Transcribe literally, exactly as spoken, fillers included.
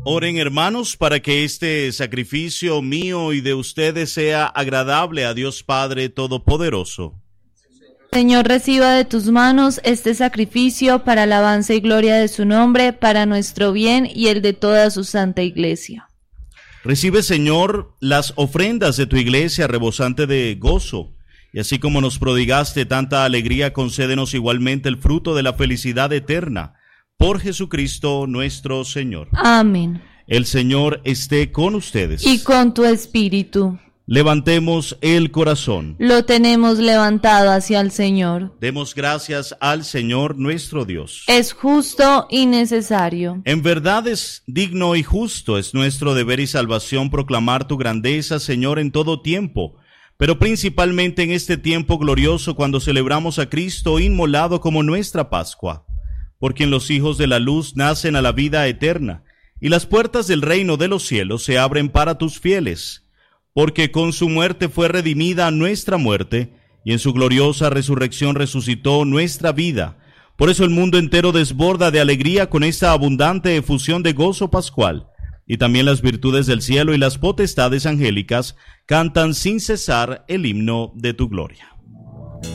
Oren, hermanos, para que este sacrificio mío y de ustedes sea agradable a Dios Padre Todopoderoso. Señor, reciba de tus manos este sacrificio para alabanza y gloria de su nombre, para nuestro bien y el de toda su santa iglesia. Recibe, Señor, las ofrendas de tu iglesia rebosante de gozo, y así como nos prodigaste tanta alegría, concédenos igualmente el fruto de la felicidad eterna. Por Jesucristo nuestro Señor. Amén. El Señor esté con ustedes. Y con tu espíritu. Levantemos el corazón. Lo tenemos levantado hacia el Señor. Demos gracias al Señor nuestro Dios. Es justo y necesario. En verdad es digno y justo, es nuestro deber y salvación proclamar tu grandeza, Señor, en todo tiempo, pero principalmente en este tiempo glorioso cuando celebramos a Cristo inmolado como nuestra Pascua, por quien los hijos de la luz nacen a la vida eterna, y las puertas del reino de los cielos se abren para tus fieles, porque con su muerte fue redimida nuestra muerte, y en su gloriosa resurrección resucitó nuestra vida. Por eso el mundo entero desborda de alegría con esta abundante efusión de gozo pascual, y también las virtudes del cielo y las potestades angélicas cantan sin cesar el himno de tu gloria.